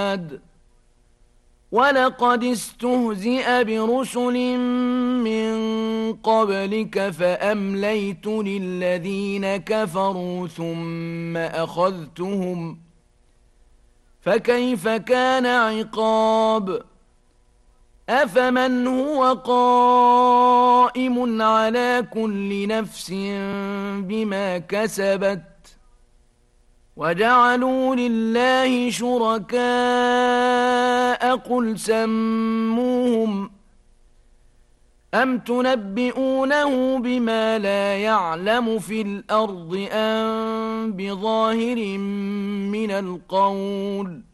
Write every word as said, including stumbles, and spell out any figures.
عاد ولقد استهزئ برسل من قبلك فأمليت للذين كفروا ثم أخذتهم فكيف كان عقاب أفمن هو قائم على كل نفس بما كسبت وجعلوا لله شركاء قل سموهم أم تنبئونه بما لا يعلم في الأرض أم بظاهر من القول